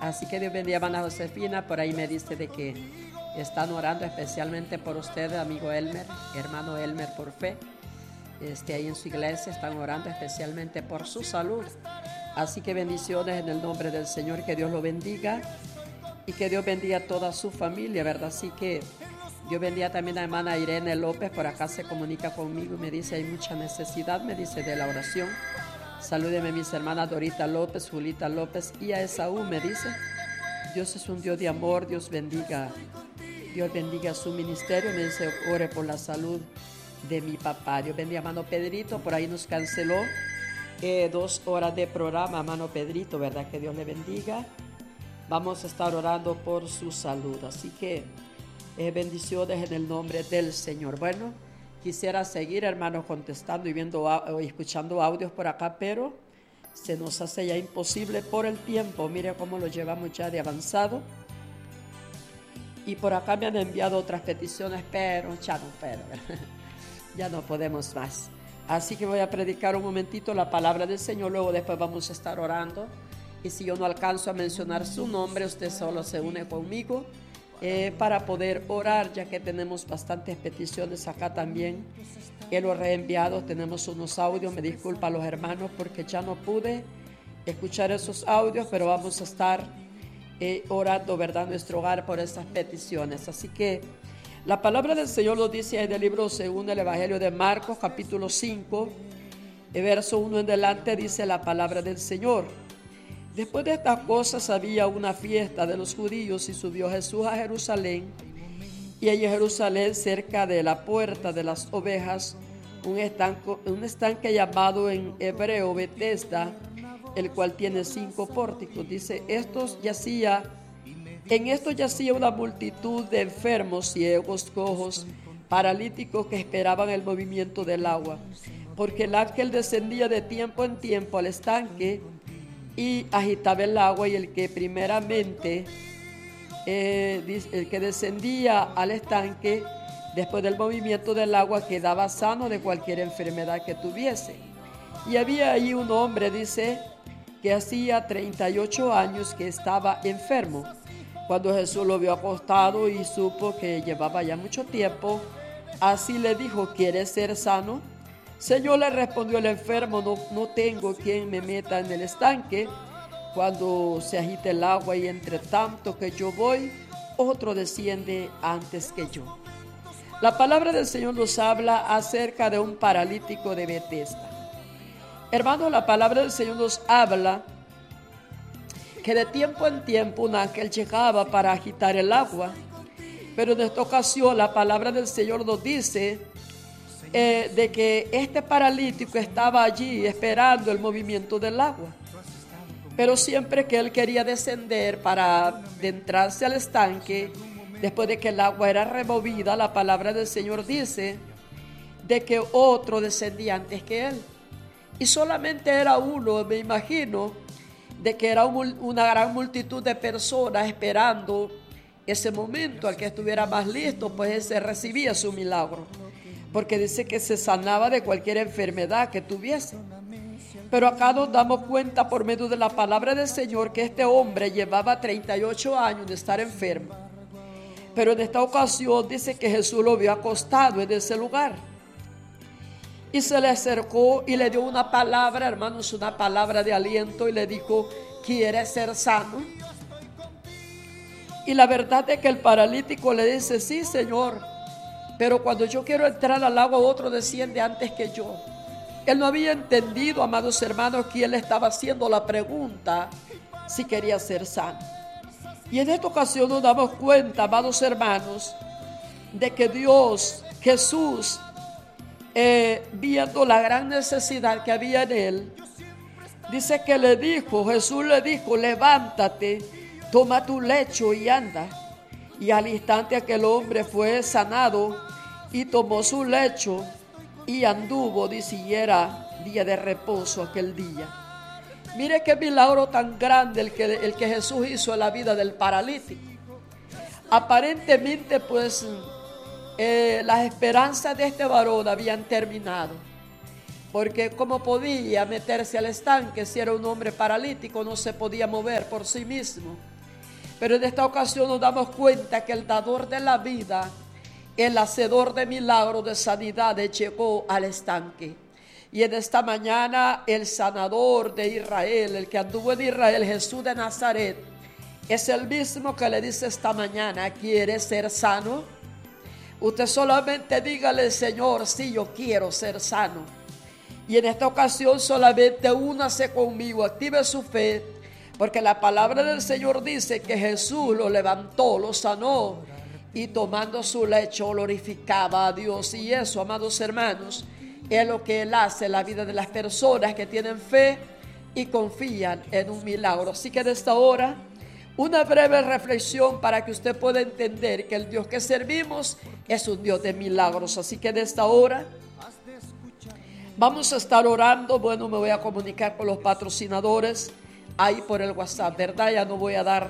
Así que Dios bendiga a hermana Josefina. Por ahí me dice de que están orando especialmente por usted, amigo Elmer, hermano Elmer, por fe. Ahí en su iglesia están orando especialmente por su salud. Así que bendiciones en el nombre del Señor, que Dios lo bendiga y que Dios bendiga a toda su familia, ¿verdad? Así que Dios bendiga también a la hermana Irene López, por acá se comunica conmigo y me dice hay mucha necesidad, me dice, de la oración. Salúdeme a mis hermanas Dorita López, Julita López y a Esaú, me dice. Dios es un Dios de amor, Dios bendiga su ministerio, me dice, ore por la salud de mi papá. Dios bendiga a hermano Pedrito, por ahí nos canceló 2 horas de programa, hermano Pedrito, ¿verdad? Que Dios le bendiga. Vamos a estar orando por su salud, así que bendiciones en el nombre del Señor. Bueno, quisiera seguir, hermanos, contestando y escuchando audios por acá, pero se nos hace ya imposible por el tiempo. Mire cómo lo llevamos ya de avanzado. Y por acá me han enviado otras peticiones, pero ya no podemos más. Así que voy a predicar un momentito la palabra del Señor, luego después vamos a estar orando. Y si yo no alcanzo a mencionar su nombre, usted solo se une conmigo para poder orar, ya que tenemos bastantes peticiones acá también. Él lo ha reenviado, tenemos unos audios, me disculpa a los hermanos porque ya no pude escuchar esos audios, pero vamos a estar orando, ¿verdad?, en nuestro hogar por esas peticiones. Así que la palabra del Señor lo dice en el libro según el Evangelio de Marcos, capítulo 5, verso 1 en adelante, dice la palabra del Señor. Después de estas cosas había una fiesta de los judíos y subió Jesús a Jerusalén. Y en Jerusalén, cerca de la puerta de las ovejas, un estanque llamado en hebreo Betesda, el cual tiene 5 pórticos. Dice, en esto yacía una multitud de enfermos, ciegos, cojos, paralíticos que esperaban el movimiento del agua, porque el ángel descendía de tiempo en tiempo al estanque y agitaba el agua, y el que descendía al estanque después del movimiento del agua quedaba sano de cualquier enfermedad que tuviese. Y había ahí un hombre, dice, que hacía 38 años que estaba enfermo. Cuando Jesús lo vio acostado y supo que llevaba ya mucho tiempo, así le dijo, ¿quieres ser sano? Señor, le respondió el enfermo, no tengo quien me meta en el estanque cuando se agite el agua, y entre tanto que yo voy, otro desciende antes que yo. La palabra del Señor nos habla acerca de un paralítico de Betesda. Hermanos, la palabra del Señor nos habla que de tiempo en tiempo un ángel llegaba para agitar el agua, pero en esta ocasión la palabra del Señor nos dice de que este paralítico estaba allí esperando el movimiento del agua, pero siempre que él quería descender para adentrarse al estanque, después de que el agua era removida, la palabra del Señor dice de que otro descendía antes que él, y solamente era uno. Me imagino de que era una gran multitud de personas esperando ese momento. Al que estuviera más listo, pues ese recibía su milagro, porque dice que se sanaba de cualquier enfermedad que tuviese. Pero acá nos damos cuenta por medio de la palabra del Señor que este hombre llevaba 38 años de estar enfermo. Pero en esta ocasión dice que Jesús lo vio acostado en ese lugar. Y se le acercó y le dio una palabra, hermanos, una palabra de aliento, y le dijo, ¿quieres ser sano? Y la verdad es que el paralítico le dice, sí, Señor, pero cuando yo quiero entrar al agua, otro desciende antes que yo. Él no había entendido, amados hermanos, que él estaba haciendo la pregunta si quería ser sano. Y en esta ocasión nos damos cuenta, amados hermanos, de que Dios, Jesús, viendo la gran necesidad que había en él, dice que Jesús le dijo, levántate, toma tu lecho y anda. Y al instante aquel hombre fue sanado y tomó su lecho y anduvo, dice, y era día de reposo aquel día. Mire qué milagro tan grande el que Jesús hizo en la vida del paralítico. Aparentemente, pues, las esperanzas de este varón habían terminado, porque ¿cómo podía meterse al estanque si era un hombre paralítico? No se podía mover por sí mismo. Pero en esta ocasión nos damos cuenta que el dador de la vida, el hacedor de milagros, de sanidades, llegó al estanque. Y en esta mañana el sanador de Israel, el que anduvo en Israel, Jesús de Nazaret, es el mismo que le dice esta mañana: ¿quiere ser sano? Usted solamente dígale: Señor, sí, yo quiero ser sano. Y en esta ocasión solamente únase conmigo, active su fe, porque la palabra del Señor dice que Jesús lo levantó, lo sanó, y tomando su lecho glorificaba a Dios. Y eso, amados hermanos, es lo que Él hace en la vida de las personas que tienen fe y confían en un milagro. Así que de esta hora, una breve reflexión para que usted pueda entender que el Dios que servimos es un Dios de milagros. Así que de esta hora vamos a estar orando. Bueno, me voy a comunicar con los patrocinadores ahí por el WhatsApp, ¿verdad? Ya no voy a dar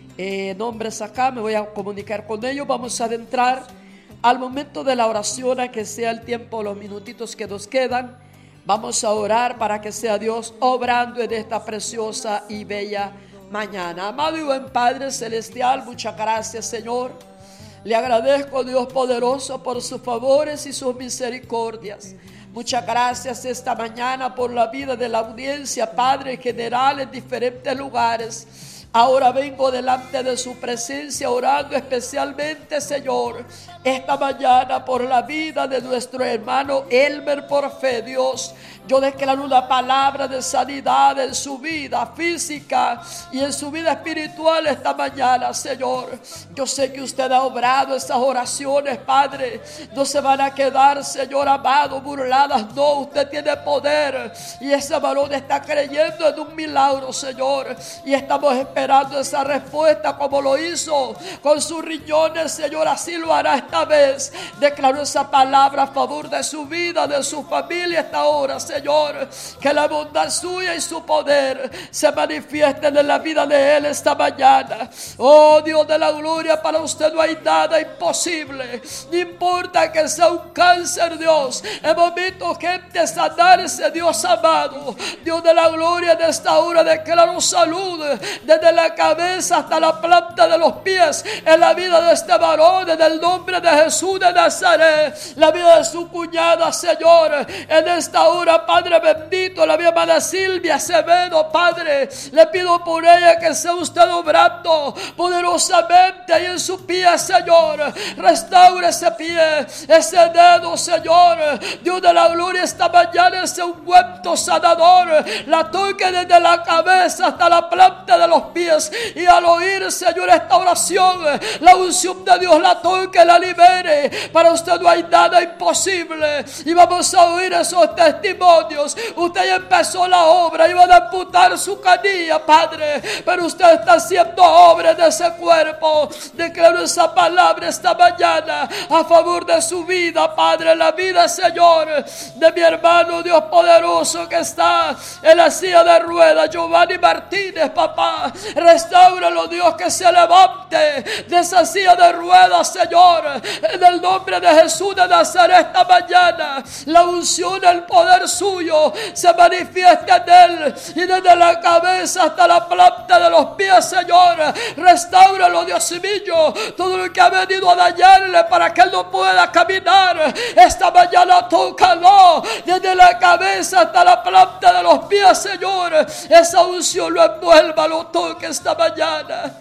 nombres acá, me voy a comunicar con ellos. Vamos a adentrar al momento de la oración, a que sea el tiempo, los minutitos que nos quedan. Vamos a orar para que sea Dios obrando en esta preciosa y bella mañana. Amado y buen Padre Celestial, muchas gracias, Señor. Le agradezco, Dios poderoso, por sus favores y sus misericordias. Muchas gracias esta mañana por la vida de la audiencia, Padre, en general, en diferentes lugares. Ahora vengo delante de su presencia orando especialmente, Señor, esta mañana por la vida de nuestro hermano Elmer por fe, Dios. Yo declaro una palabra de sanidad en su vida física y en su vida espiritual esta mañana, Señor. Yo sé que usted ha obrado esas oraciones, Padre. No se van a quedar, Señor amado, burladas. No, usted tiene poder y ese varón está creyendo en un milagro, Señor. Y estamos esperando esa respuesta como lo hizo con sus riñones, Señor. Así lo hará esta vez. Declaro esa palabra a favor de su vida, de su familia esta hora, Señor. Que la bondad suya y su poder se manifiesten en la vida de él esta mañana. Oh Dios de la gloria, para usted no hay nada imposible. No importa que sea un cáncer, Dios. Hemos visto gente sanarse, Dios amado. Dios de la gloria, en esta hora declaro salud desde la cabeza hasta la planta de los pies en la vida de este varón, en el nombre de Jesús de Nazaret. La vida de su cuñada, Señor, en esta hora, Padre bendito, la mi amada Silvia Acevedo, Padre, le pido por ella que sea usted obrando poderosamente ahí en su pie, Señor. Restaure ese pie, ese dedo, Señor. Dios de la gloria, esta mañana ese ungüento sanador la toque desde la cabeza hasta la planta de los pies, y al oír, Señor, esta oración, la unción de Dios la toque, la libere. Para usted no hay nada imposible. Y vamos a oír esos testimonios. Usted ya empezó la obra, iba a amputar su canilla, Padre, pero usted está haciendo obra de ese cuerpo. Declaro esa palabra esta mañana a favor de su vida, Padre, la vida, Señor, de mi hermano, Dios poderoso, que está en la silla de ruedas, Giovanni Martínez, papá. Restáuralo, Dios, que se levante de esa silla de ruedas, Señor, en el nombre de Jesús de Nazaret esta mañana. La unción, el poder suyo se manifiesta en él, y desde la cabeza hasta la planta de los pies, Señor. Restáuralo, Dios mío, todo lo que ha venido a dañarle para que él no pueda caminar. Esta mañana tócalo desde la cabeza hasta la planta de los pies, Señor. Esa unción lo envuelva, lo toque esta mañana.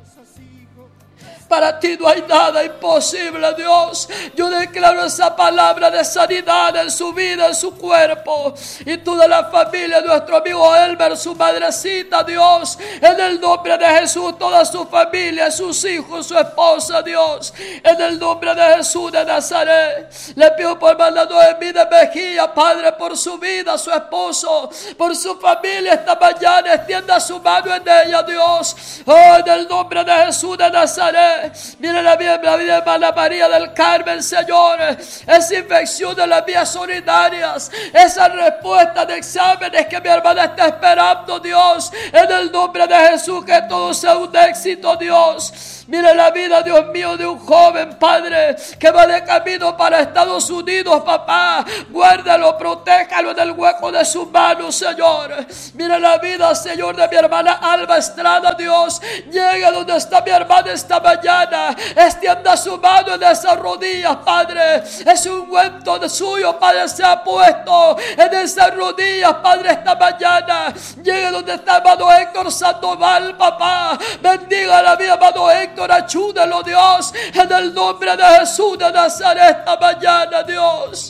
Para ti no hay nada imposible, Dios. Yo declaro esa palabra de sanidad en su vida, en su cuerpo, y toda la familia de nuestro amigo Elmer, su madrecita, Dios, en el nombre de Jesús, toda su familia, sus hijos, su esposa, Dios, en el nombre de Jesús de Nazaret. Le pido por hermana Noemí de Mejía, Padre, por su vida, su esposo, por su familia esta mañana. Extienda su mano en ella, Dios. Oh, en el nombre de Jesús de Nazaret. Mira la vida de hermana María del Carmen, Señor. Esa infección de las vías urinarias, esa respuesta de exámenes que mi hermana está esperando, Dios. En el nombre de Jesús, que todo sea un éxito, Dios. Mira la vida, Dios mío, de un joven, Padre, que va de camino para Estados Unidos, papá. Guárdalo, protéjalo en el hueco de su mano, Señor. Mira la vida, Señor, de mi hermana Alba Estrada, Dios. Llega donde está mi hermana esta mañana. Extienda su mano en esas rodillas, Padre. Es un ungüento de suyo, Padre, se ha puesto en esas rodillas, Padre, esta mañana. Llega donde está hermano Héctor Sandoval, papá. Bendiga la vida, hermano Héctor. Ayúdalo, Dios, en el nombre de Jesús de Nazaret esta mañana, Dios.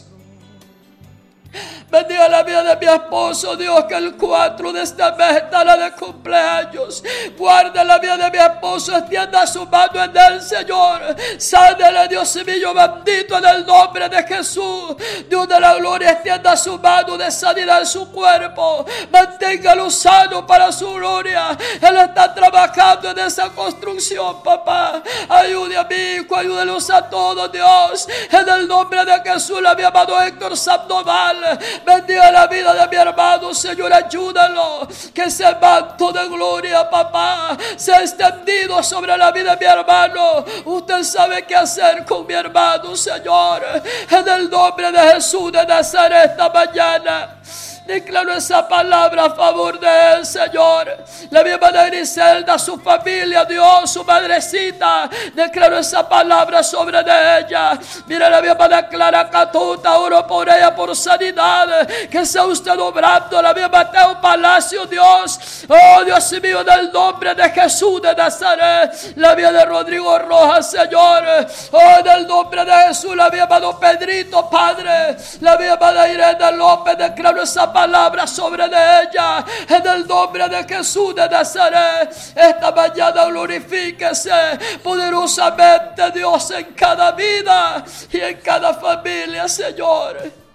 Bendiga la vida de mi esposo, Dios, que el 4 de este mes estará de cumpleaños. Guarda la vida de mi esposo, extienda su mano en él, Señor. Sánale, Dios mío, bendito, en el nombre de Jesús. Dios de la gloria, extienda su mano de sanidad en su cuerpo. Manténgalo sano para su gloria. Él está trabajando en esa construcción, papá. Ayude a mi hijo, ayúdelos a todos, Dios. En el nombre de Jesús, la mi amado Héctor Sandoval. Bendiga la vida de mi hermano, Señor, ayúdalo. Que ese manto de gloria, papá, sea extendido sobre la vida de mi hermano. Usted sabe qué hacer con mi hermano, Señor. En el nombre de Jesús de Nazaret esta mañana. Declaro esa palabra a favor de él, Señor. La mi hermana Griselda, su familia, Dios, su madrecita. Declaro esa palabra sobre de ella. Mira la mi hermana Clara Catuta, oro por ella por sanidad. Que sea usted obrando. La mi Mateo Palacio, Dios. Oh, Dios mío, en el nombre de Jesús de Nazaret. La vida de Rodrigo Rojas, Señor. Oh, en el nombre de Jesús. La mi hermano Pedrito, Padre. La mi hermana Irene López. Declaro esa palabra sobre de ella, en el nombre de Jesús de Nazaret. Esta mañana glorifíquese poderosamente, Dios, en cada vida y en cada familia, Señor.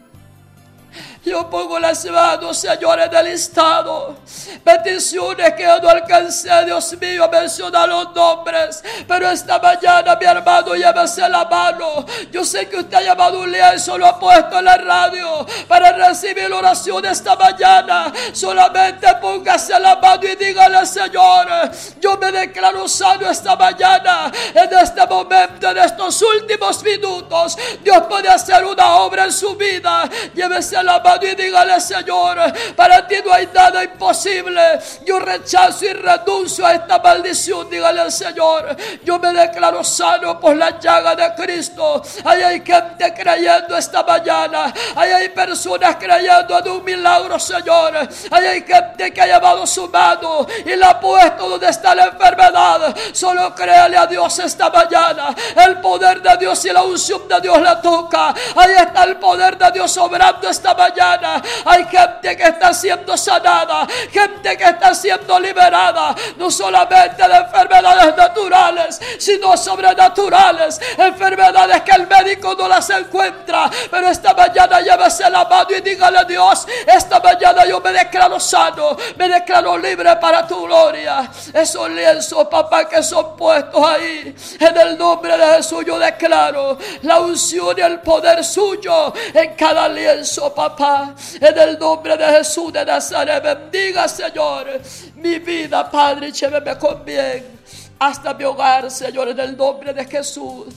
Yo pongo las manos, Señor, en el listado. Peticiones que yo no alcancé, Dios mío, a mencionar los nombres. Pero esta mañana, mi hermano, llévese la mano. Yo sé que usted ha llamado un lienzo, lo ha puesto en la radio para recibir la oración esta mañana. Solamente póngase la mano y dígale, Señor, yo me declaro sano esta mañana. En este momento, en estos últimos minutos, Dios puede hacer una obra en su vida. Llévese la mano y dígale, Señor, para ti no hay nada imposible. Yo rechazo y renuncio a esta maldición. Dígale al Señor, yo me declaro sano por la llaga de Cristo. Ahí hay gente creyendo esta mañana. Ahí hay personas creyendo en un milagro, Señor. Ahí hay gente que ha llevado su mano y la ha puesto donde está la enfermedad. Solo créale a Dios esta mañana. El poder de Dios y la unción de Dios la toca. Ahí está el poder de Dios obrando esta mañana. Hay gente que está siendo sanada, gente que está siendo liberada, no solamente de enfermedades naturales, sino sobrenaturales, enfermedades que el médico no las encuentra. Pero esta mañana llévese la mano y dígale a Dios, esta mañana yo me declaro sano, me declaro libre para tu gloria. Esos lienzos, papá, que son puestos ahí, en el nombre de Jesús yo declaro la unción y el poder suyo en cada lienzo, papá. En el nombre de Jesús de Nazaret, bendiga, Señor, mi vida, Padre, y lléveme con bien hasta mi hogar, Señor, en el nombre de Jesús.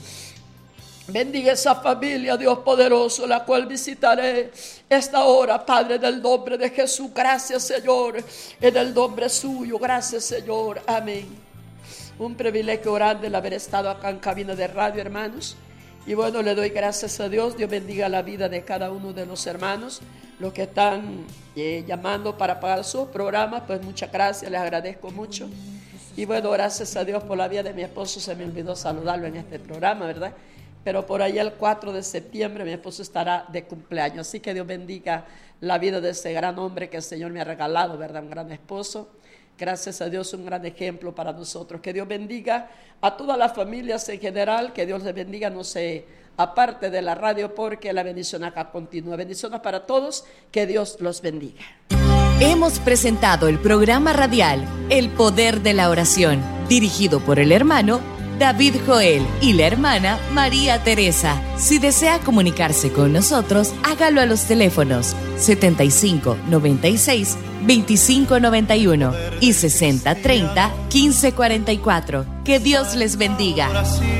Bendiga esa familia, Dios poderoso, la cual visitaré esta hora, Padre, en el nombre de Jesús. Gracias, Señor, en el nombre suyo. Gracias, Señor. Amén. Un privilegio grande el haber estado acá en cabina de radio, hermanos. Y bueno, le doy gracias a Dios. Dios bendiga la vida de cada uno de los hermanos, los que están llamando para pagar sus programas. Pues muchas gracias, les agradezco mucho. Y bueno, gracias a Dios por la vida de mi esposo. Se me olvidó saludarlo en este programa, ¿verdad? Pero por ahí el 4 de septiembre mi esposo estará de cumpleaños. Así que Dios bendiga la vida de ese gran hombre que el Señor me ha regalado, ¿verdad? Un gran esposo. Gracias a Dios, un gran ejemplo para nosotros. Que Dios bendiga a todas las familias en general. Que Dios les bendiga, no se aparte de la radio, porque la bendición acá continúa. Bendiciones para todos. Que Dios los bendiga. Hemos presentado el programa radial El Poder de la Oración, dirigido por el hermano David Joel y la hermana María Teresa. Si desea comunicarse con nosotros, hágalo a los teléfonos 75 96 25 91 y 60 30 15 44. Que Dios les bendiga.